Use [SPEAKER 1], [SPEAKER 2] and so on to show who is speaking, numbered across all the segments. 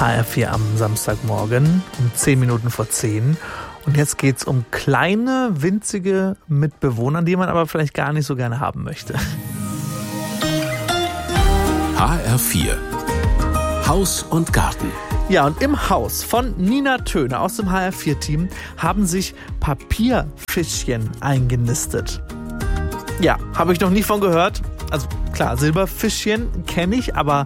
[SPEAKER 1] HR4 am Samstagmorgen um 10 Minuten vor 10. Und jetzt geht's um kleine, winzige Mitbewohner, die man aber vielleicht gar nicht so gerne haben möchte.
[SPEAKER 2] HR4 Haus und Garten.
[SPEAKER 1] Ja, und im Haus von Nina Töne aus dem HR4-Team haben sich Papierfischchen eingenistet. Ja, habe ich noch nie von gehört. Also klar, Silberfischchen kenne ich, aber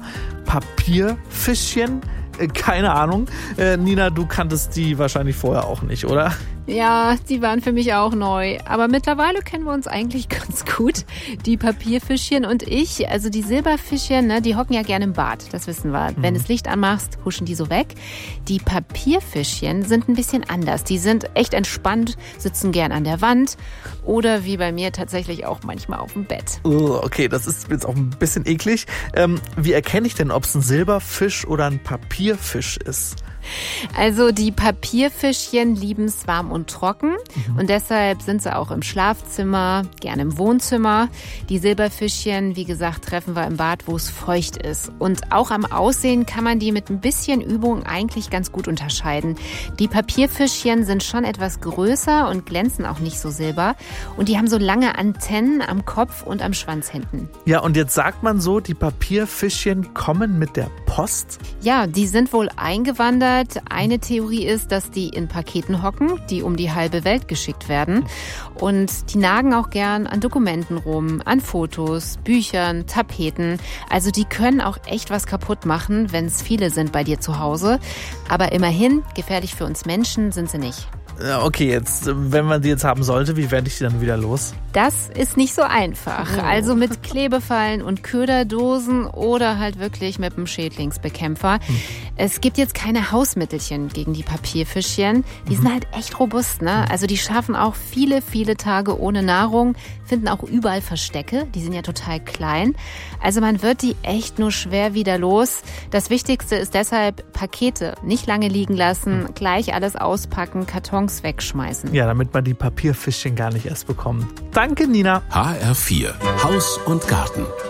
[SPEAKER 1] Papierfischchen, keine Ahnung. Nina, du kanntest die wahrscheinlich vorher auch nicht, oder?
[SPEAKER 3] Ja, die waren für mich auch neu. Aber mittlerweile kennen wir uns eigentlich ganz gut. Die Papierfischchen und ich, also die Silberfischchen, ne, die hocken ja gerne im Bad, das wissen wir. Wenn du das Licht anmachst, huschen die so weg. Die Papierfischchen sind ein bisschen anders. Die sind echt entspannt, sitzen gern an der Wand oder wie bei mir tatsächlich auch manchmal auf dem Bett.
[SPEAKER 1] Okay, das ist jetzt auch ein bisschen eklig. Wie erkenne ich denn, ob es ein Silberfisch oder ein Papierfisch ist?
[SPEAKER 3] Also die Papierfischchen lieben es warm und trocken und deshalb sind sie auch im Schlafzimmer, gerne im Wohnzimmer. Die Silberfischchen, wie gesagt, treffen wir im Bad, wo es feucht ist. Und auch am Aussehen kann man die mit ein bisschen Übung eigentlich ganz gut unterscheiden. Die Papierfischchen sind schon etwas größer und glänzen auch nicht so silber. Und die haben so lange Antennen am Kopf und am Schwanz hinten.
[SPEAKER 1] Ja, und jetzt sagt man so, die Papierfischchen kommen mit der Post?
[SPEAKER 3] Ja, die sind wohl eingewandert. Eine Theorie ist, dass die in Paketen hocken, die um die halbe Welt geschickt werden. Und die nagen auch gern an Dokumenten rum, an Fotos, Büchern, Tapeten. Also die können auch echt was kaputt machen, wenn es viele sind bei dir zu Hause. Aber immerhin, gefährlich für uns Menschen sind sie nicht.
[SPEAKER 1] Okay, jetzt, wenn man die jetzt haben sollte, wie werde ich die dann wieder los?
[SPEAKER 3] Das ist nicht so einfach. Also mit Klebefallen und Köderdosen oder halt wirklich mit einem Schädlingsbekämpfer. Es gibt jetzt keine Hausmittelchen gegen die Papierfischchen. Die sind halt echt robust, ne? Also die schaffen auch viele, viele Tage ohne Nahrung, finden auch überall Verstecke. Die sind ja total klein. Also man wird die echt nur schwer wieder los. Das Wichtigste ist deshalb Pakete nicht lange liegen lassen, gleich alles auspacken, Kartons wegschmeißen.
[SPEAKER 1] Ja, damit man die Papierfischchen gar nicht erst bekommt. Danke, Nina.
[SPEAKER 2] HR4 Haus und Garten.